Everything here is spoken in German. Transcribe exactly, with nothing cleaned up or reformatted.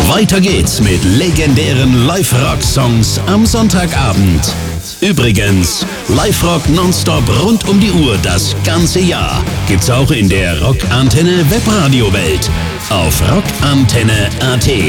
Weiter geht's mit legendären Live-Rock-Songs am Sonntagabend. Übrigens, Live-Rock nonstop rund um die Uhr das ganze Jahr gibt's auch in der Rockantenne Webradio-Welt auf rockantenne punkt at.